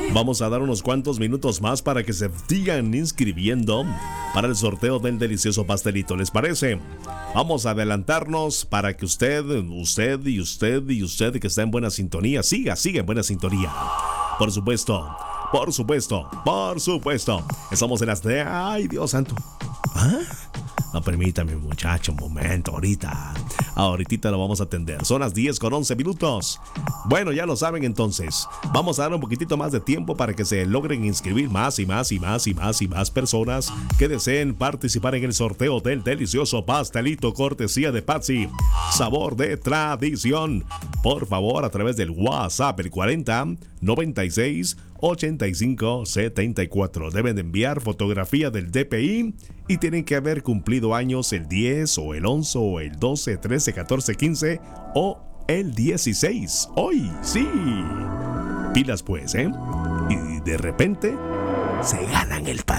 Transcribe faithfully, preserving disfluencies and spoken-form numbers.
Vamos a dar unos cuantos minutos más para que se sigan inscribiendo para el sorteo del delicioso pastelito. ¿Les parece? Vamos a adelantarnos para que usted, usted y usted y usted que está en buena sintonía, siga, siga en buena sintonía. Por supuesto, por supuesto, por supuesto. Estamos en las de... ¡Ay, Dios santo! ¿Ah? No, permítame, muchacho, un momento, ahorita. Ahorita lo vamos a atender. Son las diez con once minutos. Bueno, ya lo saben entonces. Vamos a dar un poquitito más de tiempo para que se logren inscribir más y más y más y más y más personas que deseen participar en el sorteo del delicioso pastelito cortesía de Patsy. Sabor de tradición. Por favor, a través del WhatsApp, el cuarenta noventa y seis ochenta y cinco setenta y cuatro. Deben de enviar fotografía del D P I y tienen que haber cumplido años el diez o el once o el doce, trece, catorce, quince o el dieciséis. Hoy, sí. Pilas pues, ¿eh? Y de repente se ganan el pastel.